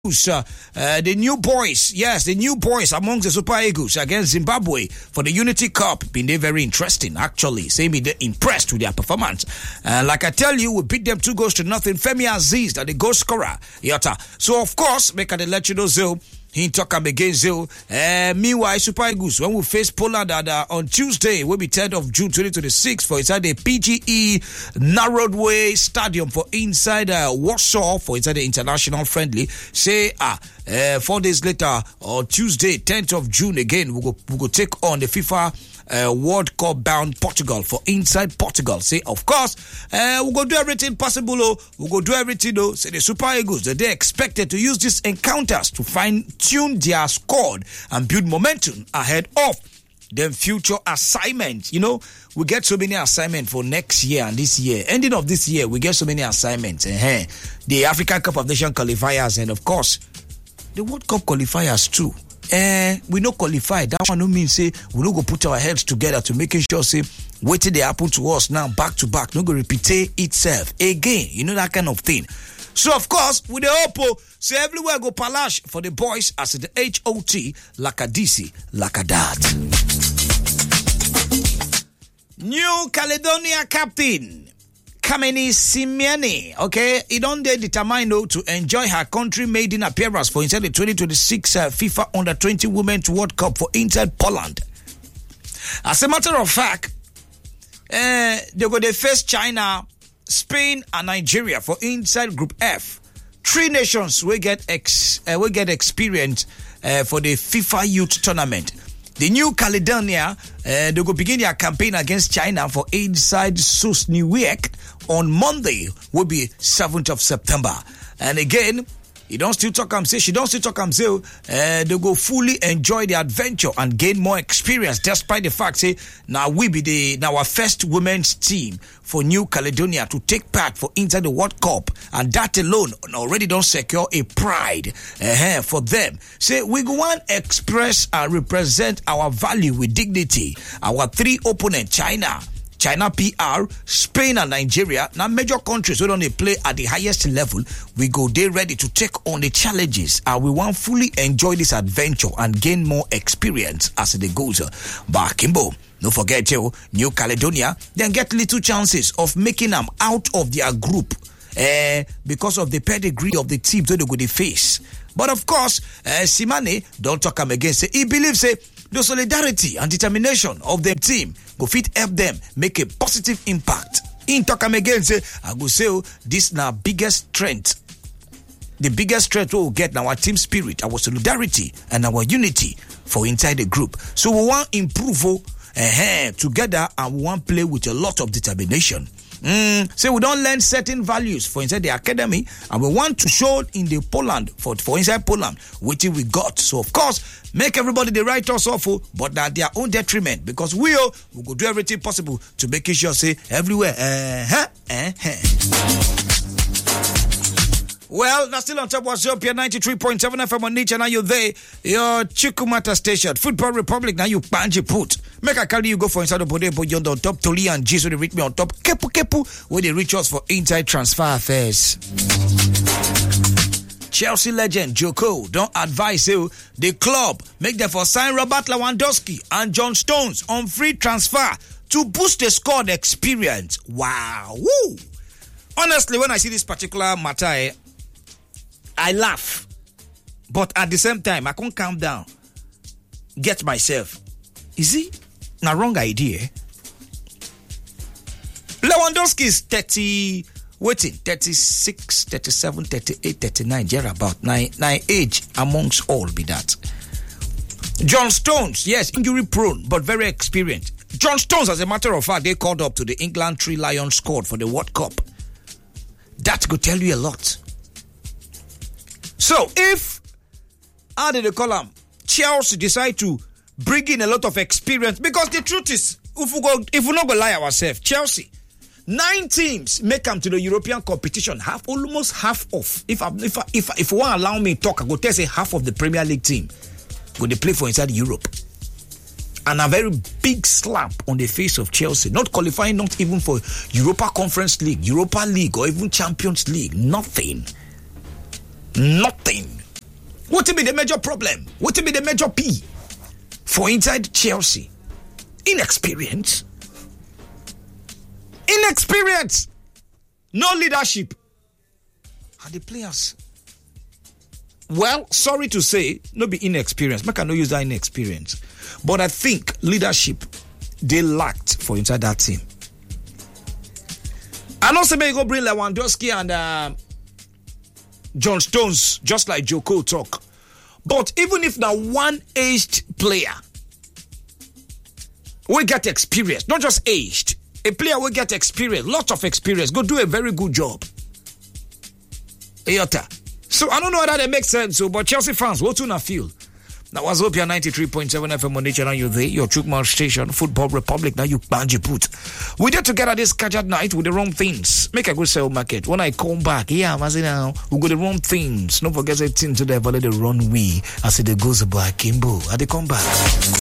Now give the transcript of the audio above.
The new boys, yes, the new boys amongst the Super Eagles against Zimbabwe for the Unity Cup. Been there very interesting, actually. Say me they're impressed with their performance. Like I tell you, we beat them 2-0. Femi Aziz, the goal scorer. Yata. So, of course, make I let you know, Zil. He talk against Zil. Meanwhile, Super Eagles, when we face Poland on Tuesday, will be 3rd of June 2026 for inside the PGE Narodway Stadium for inside Warsaw for inside the international friendly. Say 4 days later, on Tuesday, 10th of June again, we go take on the FIFA World Cup bound Portugal for inside Portugal. Say, of course, we'll go do everything possible. We'll go do everything. Say the Super Eagles, they're expected to use these encounters to fine-tune their squad and build momentum ahead of their future assignments. You know, we get so many assignments for next year and this year. Ending of this year, we get so many assignments. The African Cup of Nations qualifiers and, of course, the World Cup qualifiers too. We no qualify. That one no mean say we no go put our heads together to making sure say what they happen to us now back to back no go repeat itself again. You know that kind of thing. So of course with the Oppo, say everywhere go palash for the boys as the HOT Lakadisi Lakadat. New Caledonia captain Kameni Simiani, okay, he don't determine to enjoy her country maiden appearance for inside the 2026 FIFA Under-20 Women's World Cup for inside Poland. As a matter of fact, they face China, Spain, and Nigeria for inside Group F. 3 nations will get experience for the FIFA Youth Tournament. The New Caledonia, they go begin their campaign against China for inside Sosniwiec on Monday, will be 7th of September. And again, she don't still talk, they go fully enjoy the adventure and gain more experience, despite the fact, say, now we be our first women's team for New Caledonia to take part for inside the World Cup. And that alone already don't secure a pride for them. Say, we go on express and represent our value with dignity. Our 3 opponents, China PR, Spain and Nigeria, now major countries who don't play at the highest level, we go there ready to take on the challenges and we want fully enjoy this adventure and gain more experience as it goes. But Kimbo, don't forget New Caledonia, then get little chances of making them out of their group because of the pedigree of the teams that they go to face. But of course, Simane, don't talk him again, say he believes the solidarity and determination of the team go fit help them make a positive impact. In talk him again, say I go say this now biggest strength. The biggest strength we will get now our team spirit, our solidarity and our unity for inside the group. So we want improve together and we want play with a lot of determination. So we don't learn certain values for inside the academy and we want to show in the Poland for inside Poland what we got. So of course make everybody the right us awful but at their own detriment because we go do everything possible to make sure say everywhere Well, that's still on top of Zopia 93.7 FM on Nature. Now you're there. Your Chukwumata station. Football Republic. Now you banji put. Make a carry you go for inside the body, but you're on top. Toli and G, so they reach me on top. Kepu, where they reach us for inside transfer affairs. Chelsea legend Joko don't advise you the club make them for sign Robert Lewandowski and John Stones on free transfer to boost the squad experience. Wow. Woo. Honestly, when I see this particular matter, I laugh, but at the same time, I can't calm down. Get myself. Is it a wrong idea? Lewandowski is 36, 37, 38, 39, yeah, about nine age amongst all be that. John Stones, yes, injury prone, but very experienced. John Stones, as a matter of fact, they called up to the England 3 Lions squad for the World Cup. That could tell you a lot. So, if, how did they call them? Chelsea decide to bring in a lot of experience, because the truth is, if we not go lie ourselves, Chelsea, 9 teams make them to the European competition, almost half of. If you want to allow me to talk, I go tell say half of the Premier League team go they play for inside Europe. And a very big slap on the face of Chelsea, not qualifying, not even for Europa Conference League, Europa League, or even Champions League. Nothing. What will be the major problem? What will be the major P for inside Chelsea? Inexperience. No leadership. And the players, well, sorry to say, no be inexperienced. I cannot use that inexperience. But I think leadership, they lacked for inside that team. I know somebody go bring Lewandowski and John Stones, just like Joko talk. But even if now one aged player will get experience, not just aged, a player will get experience, lots of experience, go do a very good job. So I don't know whether that makes sense, but Chelsea fans, what do you feel? Now, was Opia 93.7 FM on nature, and you're there, your Chukmar station, Football Republic, now you banji put. We did together this Kajat night with the wrong things. Make a good sell market. When I come back, yeah, I'm saying now, we got the wrong things. Don't forget the thing to the wrong way. I said, the goes by Kimbo. I they come back.